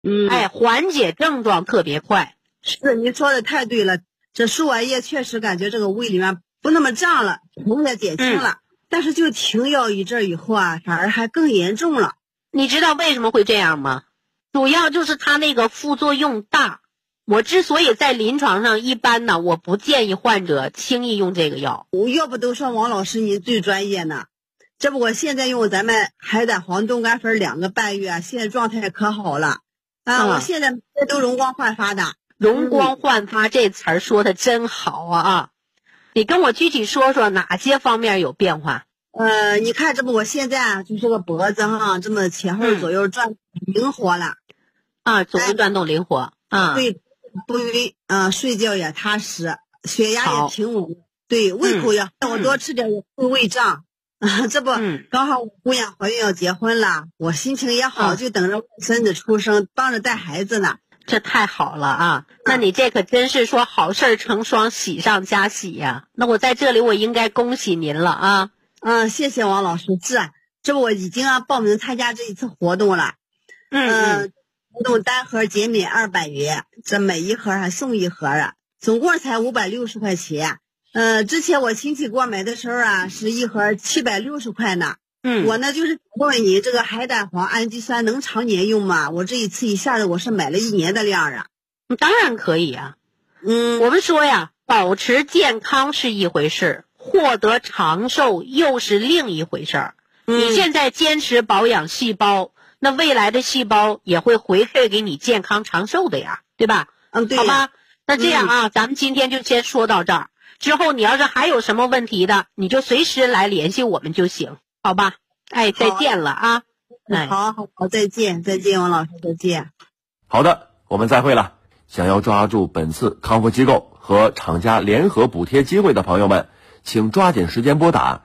哎，缓解症状特别快。 是，你说的太对了，这输完液确实感觉这个胃里面不那么胀了，疼也减轻了，但是就停药一阵以后啊，反而还更严重了。 你知道为什么会这样吗？主要就是它那个副作用大。我之所以在临床上一般呢，我不建议患者轻易用这个药。 要不都说王老师你最专业呢，这不我现在用咱们海胆黄冻干粉2个半月，现在状态可好了啊！我现在都容光焕发的。 容光焕发这词儿说的真好啊！你跟我具体说说哪些方面有变化？ 你看这不我现在啊，就这个脖子哈，这么前后左右转灵活了啊，左右转动灵活啊， 对，不晕睡觉也踏实，血压也平稳，对，胃口也我多吃点也不会胃胀。这不刚好我姑娘怀孕要结婚了，我心情也好，就等着孙子出生，帮着带孩子呢。 这太好了啊！那你这可真是说好事成双，喜上加喜呀！那我在这里我应该恭喜您了啊！ 谢谢王老师。这不我已经报名参加这一次活动了。活动单盒减免200元，这每一盒还送一盒啊，总共才560块钱。之前我亲戚给我买的时候啊，是一盒760块呢。我呢就是问问你，这个海胆黄氨基酸能常年用吗？我这一次一下子我是买了1年的量啊。 当然可以啊。我们说呀，保持健康是一回事，获得长寿又是另一回事儿。你现在坚持保养细胞，那未来的细胞也会回馈给你健康长寿的呀，对吧？ 对。 好吧，那这样啊，咱们今天就先说到这儿。之后你要是还有什么问题的，你就随时来联系我们就行，好吧？哎，再见了啊！ 好，再见，王老师，再见。 好的，我们再会了。想要抓住本次康复机构和厂家联合补贴机会的朋友们，请抓紧时间拨打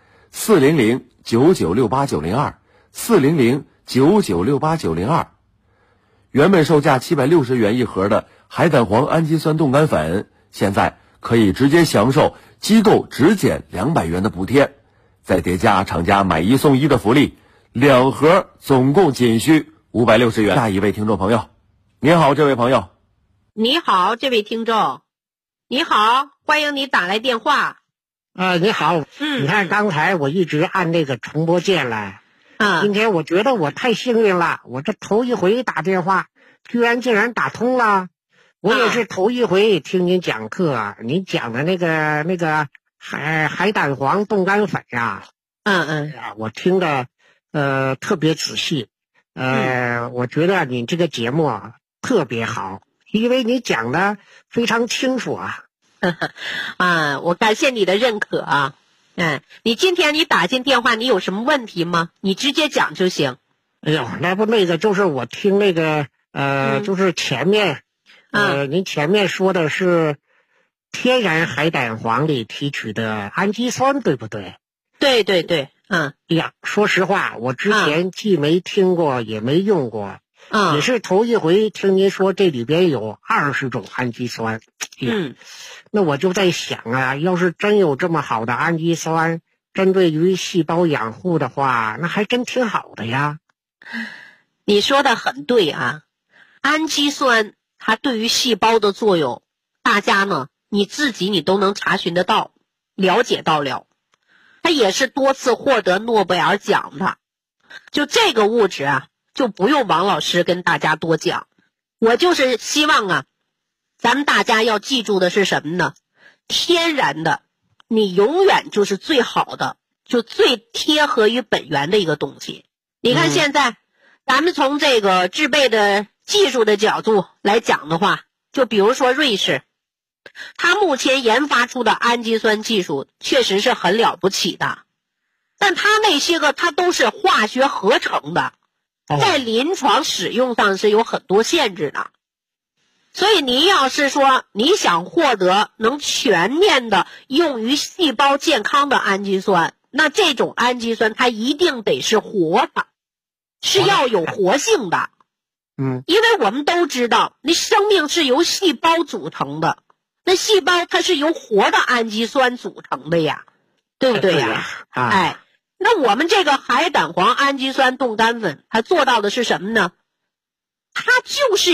400-9968-902，400-9968-902。原本售价760元一盒的海胆黄氨基酸冻干粉，现在可以直接享受机构直减200元的补贴，再叠加厂家买1送1的福利，2盒总共仅需560元。下一位听众朋友，你好，这位朋友。 你好，这位听众。你好，欢迎你打来电话。 你好。你看刚才我一直按那个重播键了。今天我觉得我太幸运了，我这头一回打电话，竟然打通了。我也是头一回听您讲课，您讲的那个海胆黄冻干粉呀。我听的特别仔细。我觉得你这个节目啊特别好，因为你讲的非常清楚啊。 我感谢你的认可啊。你今天你打进电话，你有什么问题吗？你直接讲就行。 哎呦，那个就是我听那个就是前面您前面说的是天然海胆黄里提取的氨基酸，对不对？ 对。 哎呀，说实话，我之前既没听过也没用过，也是头一回听您说这里边有20种氨基酸。那我就在想啊，要是真有这么好的氨基酸，针对于细胞养护的话，那还真挺好的呀。 你说的很对啊，氨基酸它对于细胞的作用，大家呢你自己你都能查询得到，了解到了。它也是多次获得诺贝尔奖的。就这个物质啊，就不用王老师跟大家多讲。我就是希望啊，咱们大家要记住的是什么呢？天然的，你永远就是最好的，就最贴合于本源的一个东西。你看现在，咱们从这个制备的技术的角度来讲的话，就比如说瑞士，它目前研发出的氨基酸技术确实是很了不起的，但它那些个它都是化学合成的，在临床使用上是有很多限制的。所以您要是说你想获得能全面的用于细胞健康的氨基酸，那这种氨基酸它一定得是活的，是要有活性的。因为我们都知道，那生命是由细胞组成的，那细胞它是由活的氨基酸组成的呀，对不对呀？那我们这个海胆黄氨基酸冻干粉它做到的是什么呢？ 它就是